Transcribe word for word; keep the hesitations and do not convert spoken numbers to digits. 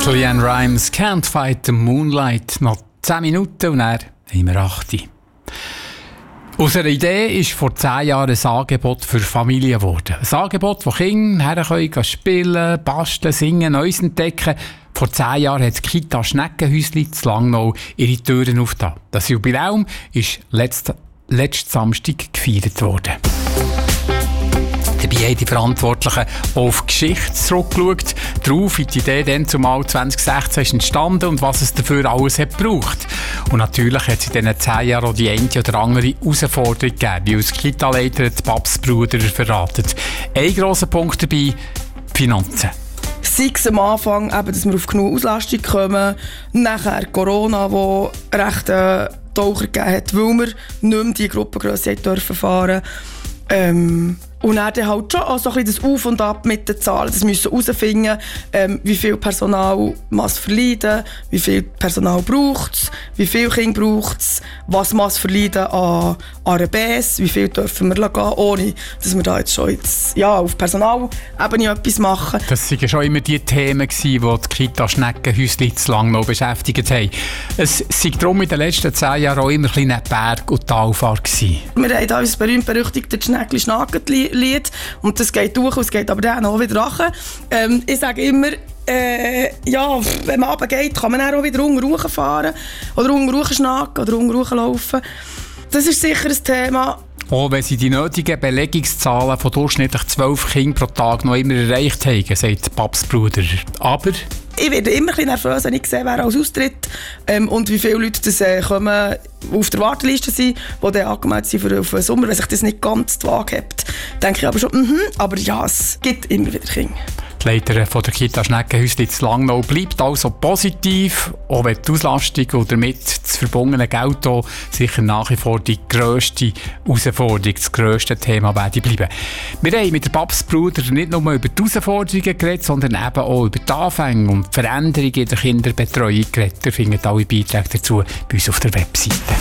LeAnn Rimes, Can't Fight the Moonlight. Noch zehn Minuten und dann haben wir acht. Aus einer Idee ist vor zehn Jahren ein Angebot für Familien geworden. Ein Angebot, wo Kinder herkommen, spielen, basteln, singen, Neues entdecken. Vor zehn Jahren hat die Kita Schneckenhäusli in Langnau ihre Türen aufgetan. Das Jubiläum ist letzten, letzten Samstag gefeiert worden. Dabei haben die Verantwortlichen auf die Geschichte zurückgeschaut, darauf, wie die Idee dann zumal zwanzig sechzehn ist entstanden und was es dafür alles hat gebraucht. Und natürlich hat es in diesen zehn Jahren auch die eine oder andere Herausforderung gegeben, wie uns Kita-Leiter Babs Bruder verraten. Ein grosser Punkt dabei, die Finanzen. Sei es am Anfang, eben, dass wir auf genug Auslastung kommen, nachher Corona, wo recht äh, Taucher gegeben hat, weil wir nicht mehr die Gruppengrösse dürfen fahren. Ähm, Und dann halt schon auch so ein bisschen das Auf und Ab mit den Zahlen. Das müssen herausfinden, ähm, wie viel Personal muss verleiden, wie viel Personal braucht es, wie viel Kinder braucht es, was muss verleiden an A R B S, wie viel dürfen wir gehen, ohne dass wir da jetzt schon jetzt, ja, auf Personalebene etwas machen. Das waren schon immer die Themen, die die Kita Schneckenhäusli in Langnau beschäftigt haben. Es war darum in den letzten zehn Jahren auch immer ein bisschen Berg- und Talfahrt gewesen. Wir haben da unser berühmt-berüchtigtes Schneckli-Schnackeli Lied. Und das geht durch und es geht aber dann auch wieder rachen. Ähm, ich sage immer, äh, ja, wenn man runter geht, kann man dann auch wieder unten rauffahren oder unten raufschnacken oder unten rauflaufen. Das ist sicher ein Thema. Auch wenn sie die nötigen Belegungszahlen von durchschnittlich zwölf Kindern pro Tag noch immer erreicht haben, sagt Babs Bruder. Aber ich werde immer ein bisschen nervös, wenn ich sehe, wer alles austritt ähm, und wie viele Leute das, äh, kommen, auf der Warteliste sind, die dann angemeldet sind für, für den Sommer. Wenn sich das nicht ganz die Waage hat, denke ich aber schon, mhm, aber ja, es gibt immer wieder Kinder. Die Leiterin von der Kita Schneckenhäusli in Langnau bleibt also positiv, auch wenn die Auslastung und damit das verbundene Geld auch sicher nach wie vor die grösste Herausforderung, das grösste Thema werden bleiben. Wir haben mit der Babs Bruder nicht nur über die Herausforderungen geredet, sondern eben auch über die Anfänge und die Veränderungen in der Kinderbetreuung geredet. Ihr findet alle Beiträge dazu bei uns auf der Webseite.